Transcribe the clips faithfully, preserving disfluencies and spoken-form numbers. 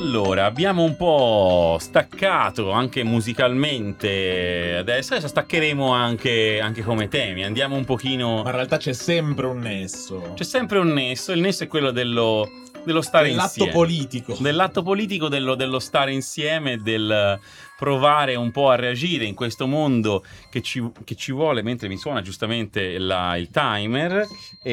Allora, abbiamo un po' staccato anche musicalmente adesso, adesso staccheremo anche, anche come temi, andiamo un pochino... Ma in realtà c'è sempre un nesso. C'è sempre un nesso, il nesso è quello dello, dello stare Dell'atto insieme. politico. Dell'atto politico, dello, dello stare insieme, del provare un po' a reagire in questo mondo che ci, che ci vuole, mentre mi suona giustamente la, il timer.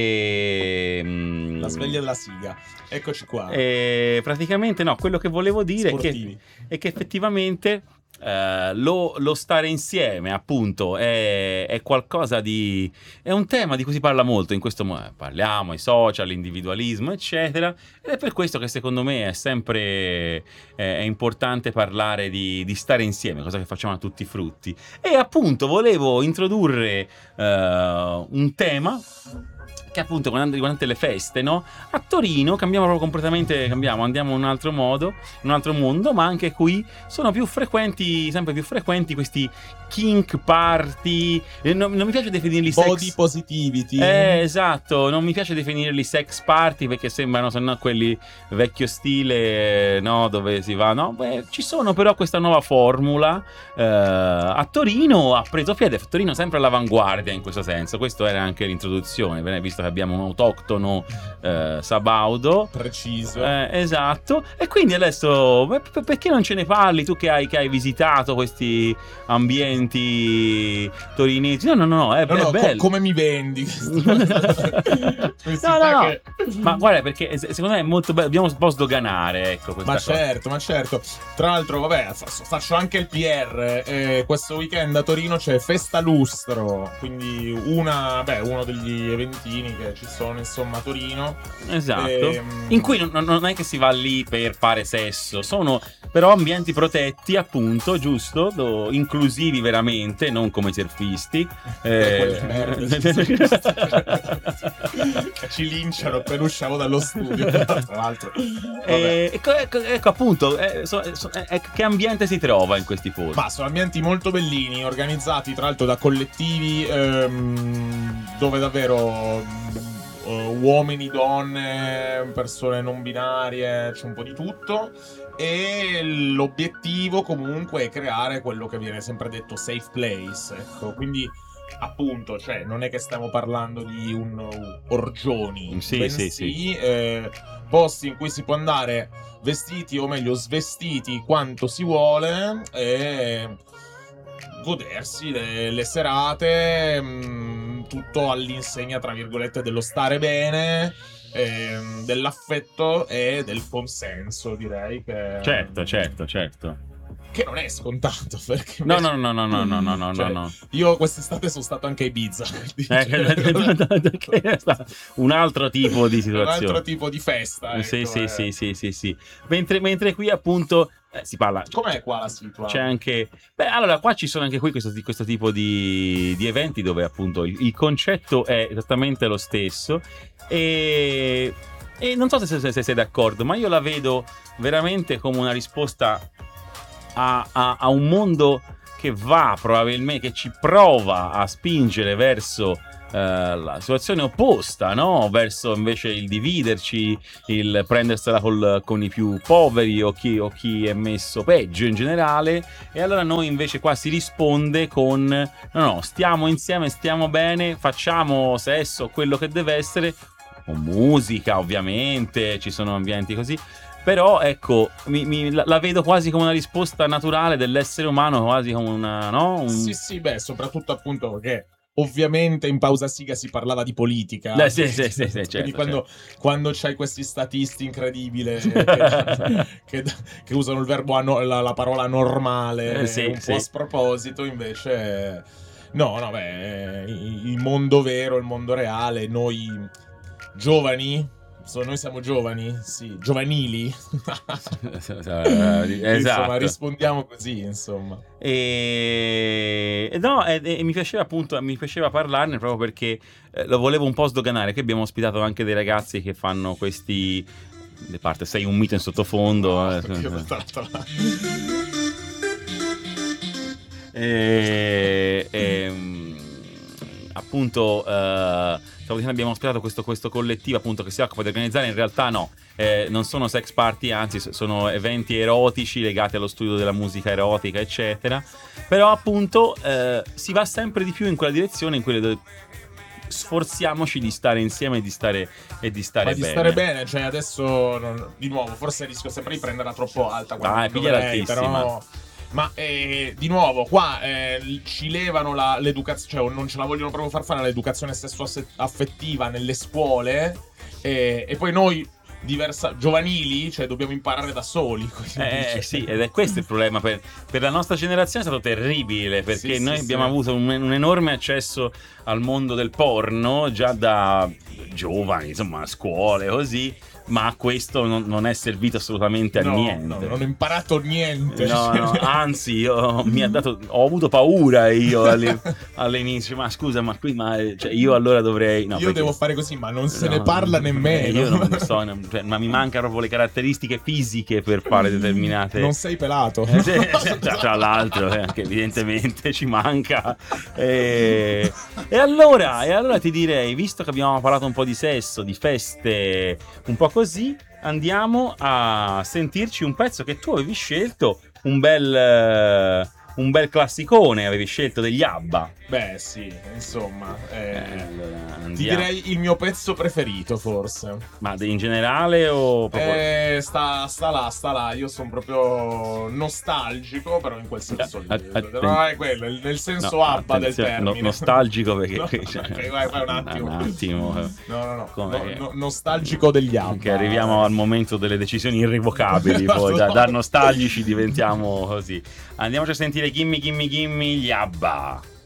E, La sveglia della siga. Eccoci qua. E praticamente no, quello che volevo dire è che, è che effettivamente eh, lo, lo stare insieme appunto è, è qualcosa di... è un tema di cui si parla molto in questo momento, parliamo, i social, l'individualismo eccetera, ed è per questo che secondo me è sempre eh, è importante parlare di, di stare insieme, cosa che facciamo a tutti i frutti. E appunto volevo introdurre eh, un tema che appunto durante le feste, no? A Torino cambiamo proprio completamente, cambiamo, andiamo in un altro modo, in un altro mondo, ma anche qui sono più frequenti, sempre più frequenti questi kink party, eh, non, non mi piace definirli sex... Body positivity. Eh, esatto, non mi piace definirli sex party perché sembrano, se no, quelli vecchio stile, no, dove si va, no? Beh, ci sono però questa nuova formula, eh, a Torino ha preso piede, Torino sempre all'avanguardia in questo senso, questo era anche l'introduzione, visto che abbiamo un autoctono eh, sabaudo preciso, eh, esatto, e quindi adesso perché non ce ne parli tu che hai, che hai visitato questi ambienti torinesi? No no no, è, no, è no, bello. Co- come mi vendi? no no no che... ma guarda, perché secondo me è molto bello, dobbiamo un po' sdoganare, ecco, questa ma cosa. certo, ma certo, tra l'altro vabbè, faccio anche il P R, eh, questo weekend a Torino c'è Festa Lustro, quindi una, beh, uno degli eventini che ci sono insomma a Torino, esatto, e, in cui non, non è che si va lì per fare sesso, sono però ambienti protetti appunto, giusto, do, inclusivi veramente, non come i surfisti, eh, merde, ci linciano appena usciamo dallo studio, tra l'altro. Eh, ecco, ecco, ecco appunto, eh, so, so, eh, che ambiente si trova in questi posti? Ma sono ambienti molto bellini, organizzati tra l'altro da collettivi ehm, dove davvero uh, uomini, donne, persone non binarie, c'è un po' di tutto, e l'obiettivo comunque è creare quello che viene sempre detto safe place, ecco, quindi appunto, cioè non è che stiamo parlando di un uh, orgioni, sì, bensì sì, sì. Eh, posti in cui si può andare vestiti, o meglio svestiti quanto si vuole, e godersi le, le serate, mh, tutto all'insegna tra virgolette dello stare bene, ehm, dell'affetto e del consenso, direi che certo certo certo che non è scontato, perché no invece... no no no no no no no cioè, no io quest'estate sono stato anche a Ibiza, eh, un altro tipo di situazione, un altro tipo di festa, ecco, sì sì eh. sì sì sì sì mentre, mentre qui appunto eh, si parla, com'è qua la situazione? c'è anche, beh, allora qua ci sono anche qui questo, questo tipo di, di eventi dove appunto il, il concetto è esattamente lo stesso, e, e non so se, se, se sei d'accordo, ma io la vedo veramente come una risposta A, a, a un mondo che va probabilmente, che ci prova a spingere verso eh, la situazione opposta, no? Verso invece il dividerci, il prendersela col, con i più poveri o chi, o chi è messo peggio in generale. E allora noi invece qua si risponde con no no, stiamo insieme, stiamo bene, facciamo sesso, quello che deve essere, con musica ovviamente, ci sono ambienti così. Però ecco, mi, mi, la, la vedo quasi come una risposta naturale dell'essere umano, quasi come una, no? Un... Sì, sì, beh, soprattutto appunto perché ovviamente in pausa siga si parlava di politica. Eh, sì, sì, sì, sì, quindi certo, quando, certo. quando c'hai questi statisti incredibili che, che, che usano il verbo ano, la, la parola normale, Eh, sì, un sì. po' a sproposito, invece no, no, beh, il mondo vero, il mondo reale, noi giovani, so, noi siamo giovani, sì, giovanili. Esatto. Insomma, rispondiamo così, insomma. E no, e, e mi piaceva appunto, mi piaceva parlarne proprio perché eh, lo volevo un po' sdoganare, che abbiamo ospitato anche dei ragazzi che fanno questi, di parte sei un mito in sottofondo, no, eh. e, e appunto uh, stavo dicendo, abbiamo ospitato questo, questo collettivo appunto che si occupa di organizzare, in realtà no, eh, non sono sex party, anzi sono eventi erotici legati allo studio della musica erotica eccetera, però appunto eh, si va sempre di più in quella direzione in cui le, sforziamoci di stare insieme e di stare, e di stare Ma di bene. stare bene, cioè adesso non, di nuovo forse rischio sempre di prenderla troppo alta quando Dai, pigliala altissima. però ma eh, di nuovo qua eh, ci levano la, l'educazione, cioè non ce la vogliono proprio far fare l'educazione sesso-affettiva nelle scuole eh, e poi noi diversa, giovanili, cioè dobbiamo imparare da soli. Eh sì, ed è questo il problema. Per, per la nostra generazione è stato terribile, perché sì, noi sì, abbiamo sì. avuto un, un enorme accesso al mondo del porno già da giovani, insomma, a scuole così, ma questo non, non è servito assolutamente a no, niente. No, non ho imparato niente. No, no, anzi, io mi ha dato, ho avuto paura io alle, all'inizio. Ma scusa, ma qui, ma cioè, io allora dovrei. No, io perché, devo fare così, ma non se no, ne parla nemmeno. Io non so, cioè, ma mi mancano proprio le caratteristiche fisiche per fare determinate. Non sei pelato. Eh, sì, tra, tra l'altro, eh, che evidentemente ci manca. E, e allora, e allora ti direi, visto che abbiamo parlato un po' di sesso, di feste, un po' così, andiamo a sentirci un pezzo che tu avevi scelto, un bel un bel classicone, avevi scelto degli ABBA. Beh sì, insomma eh, Eh, allora, ti direi il mio pezzo preferito forse. Ma in generale o proprio... Eh, sta, sta là, sta là. Io sono proprio nostalgico, però in quel senso lì. A- a- No, è quello, nel senso No, ABBA del attenzione, termine. no- nostalgico perché No, cioè, ok, vai, vai un attimo. un attimo, eh. No, no, no, Come- no, no, nostalgico degli ABBA. Che arriviamo al momento delle decisioni irrevocabili, poi da, da nostalgici diventiamo così. Andiamoci a sentire Gimme Gimme Gimme gli ABBA.